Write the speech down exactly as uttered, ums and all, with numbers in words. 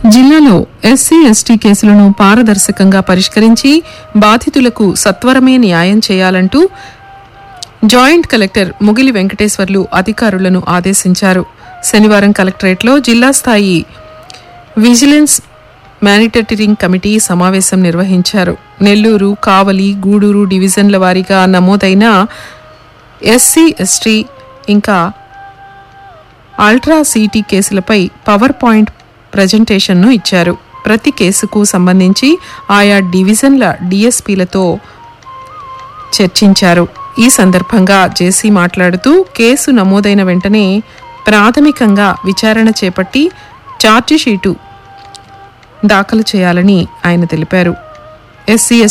జిల్లాలో SC ST కేసులను పారదర్శకంగా పరిష్కరించి బాధితులకు సత్వరమే న్యాయం చేయాలంటూ జాయింట్ కలెక్టర్ ముగిలి వెంకటేశ్వర్లు అధికారులను ఆదేశించారు. శనివారం కలెక్టరేట్లో జిల్లా స్థాయి విజిలెన్స్ మానిటరింగ్ కమిటీ సమావేశం నిర్వహించారు. నెల్లూరు, కావలి, గూడూరు డివిజన్ల వారీగా నమోదైన ఎస్సీ ఎస్టీ ఇంకా అల్ట్రా సిటీ కేసులపై పవర్ పాయింట్ ప్రజెంటేషన్ను ఇచ్చారు. ప్రతి కేసుకు సంబంధించి ఆయా డివిజన్ల డీఎస్పీలతో చర్చించారు. ఈ సందర్భంగా జేసీ మాట్లాడుతూ కేసు నమోదైన వెంటనే ప్రాథమికంగా విచారణ చేపట్టి ఛార్జిషీటు దాఖలు చేయాలని ఆయన తెలిపారు. ఎస్సీ